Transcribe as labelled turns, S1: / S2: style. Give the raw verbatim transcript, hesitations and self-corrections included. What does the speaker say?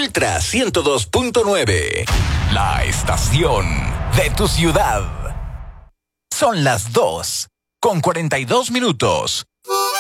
S1: Ultra ciento dos punto nueve. La estación de tu ciudad. Son las dos con cuarenta y dos minutos.